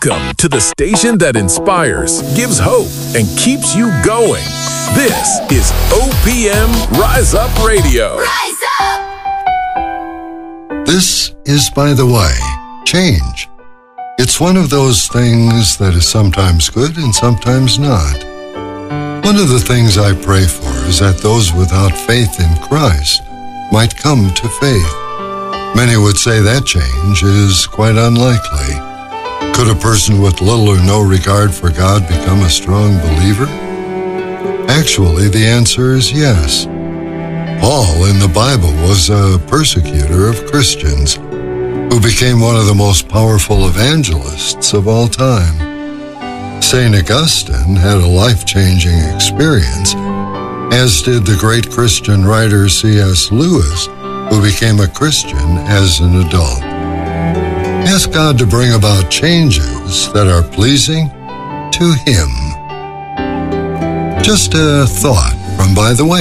Welcome to the station that inspires, gives hope, and keeps you going. This is OPM Rise Up Radio. Rise up! This is, by the way, change. It's one of those things that is sometimes good and sometimes not. One of the things I pray for is that those without faith in Christ might come to faith. Many would say that change is quite unlikely. Could a person with little or no regard for God become a strong believer? Actually, the answer is yes. Paul in the Bible was a persecutor of Christians who became one of the most powerful evangelists of all time. St. Augustine had a life-changing experience, as did the great Christian writer C.S. Lewis, who became a Christian as an adult. Ask God to bring about changes that are pleasing to Him. Just a thought from By the Way.